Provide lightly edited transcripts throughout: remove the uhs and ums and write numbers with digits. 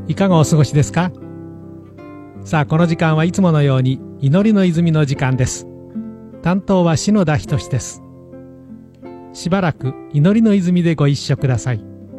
いかがお過ごしですか？さあ、この時間はいつものように祈りの泉の時間です。担当は篠田仁です。しばらく祈りの泉でご一緒ください。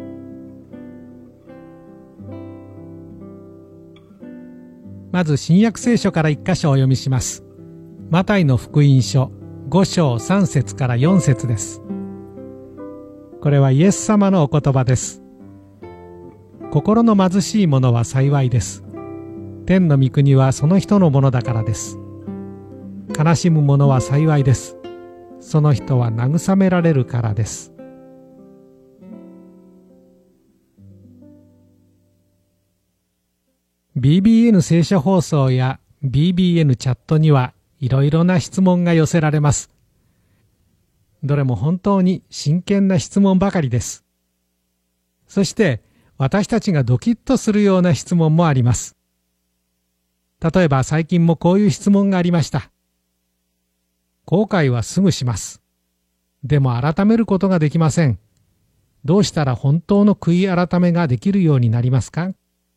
まず新約聖書から一箇所お読みします。マタイの福音書5章3節から4節です。これはイエス様のお言葉です。心の貧しい者は幸いです。天の御国はその人のものだからです。悲しむ者は幸いです。その人は慰められるからです。BBN 聖書放送や BBN チャットにはいろいろな質問が寄せられます。どれも本当に真剣な質問ばかりです。そして私たちがドキッとするような質問もあります。例えば最近もこういう質問がありました。後悔はすぐします。でも改めることができません。どうしたら本当の悔い改めができるようになりますか？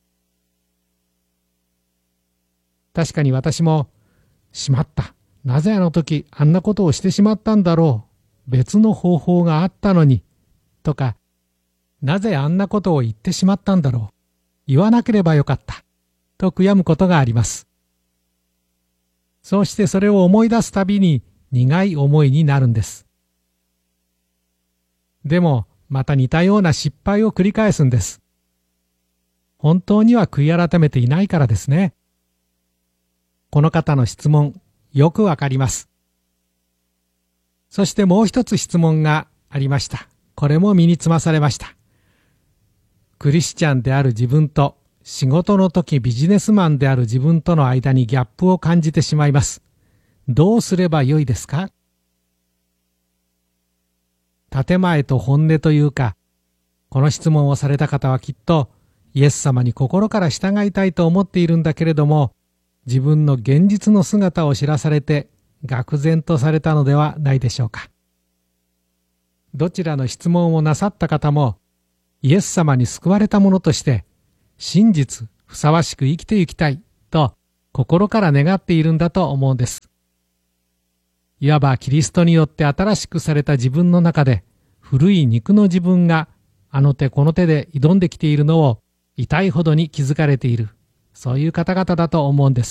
確かに私も、しまった。なぜあの時あんなことをしてしまったんだろう。別の方法があったのに。とか、なぜあんなことを言ってしまったんだろう。言わなければよかった。と悔やむことがあります。そうしてそれを思い出すたびに苦い思いになるんです。でも、また似たような失敗を繰り返すんです。本当には悔い改めていないからですね。この方の質問、よくわかります。そしてもう一つ質問がありました。これも身につまされました。クリスチャンである自分と仕事の時ビジネスマンである自分との間にギャップを感じてしまいます。どうすればよいですか？建前と本音というか、この質問をされた方はきっとイエス様に心から従いたいと思っているんだけれども、自分の現実の姿を知らされて愕然とされたのではないでしょうか。どちらの質問をなさった方も、イエス様に救われた者として真実ふさわしく生きていきたいと心から願っているんだと思うんです。いわばキリストによって新しくされた自分の中で古い肉の自分があの手この手で挑んできているのを痛いほどに気づかれている、そういう方々だと思うんです。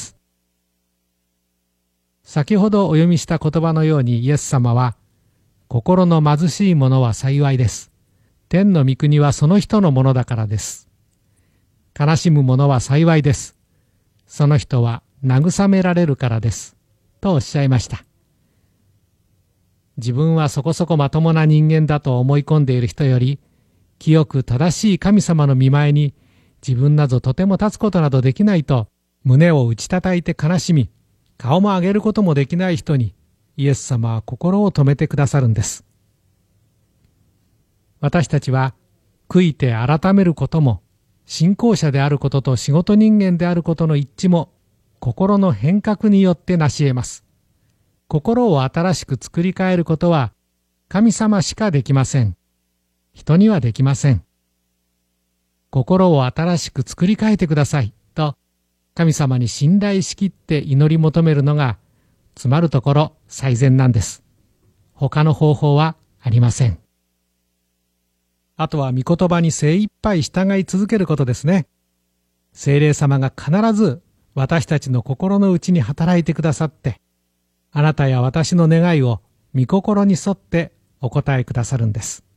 先ほどお読みした言葉のようにイエス様は、心の貧しい者は幸いです。天の御国はその人のものだからです。悲しむ者は幸いです。その人は慰められるからです。とおっしゃいました。自分はそこそこまともな人間だと思い込んでいる人より、清く正しい神様の御前に自分などとても立つことなどできないと胸を打ち叩いて悲しみ、顔も上げることもできない人にイエス様は心を止めてくださるんです。私たちは悔いて改めることも、信仰者であることと仕事人間であることの一致も心の変革によって成し得ます。心を新しく作り変えることは神様しかできません。人にはできません。心を新しく作り変えてくださいと神様に信頼しきって祈り求めるのがつまるところ最善なんです。他の方法はありません。あとは御言葉に精一杯従い続けることですね。聖霊様が必ず私たちの心の内に働いてくださって、あなたや私の願いを御心に沿ってお答えくださるんです。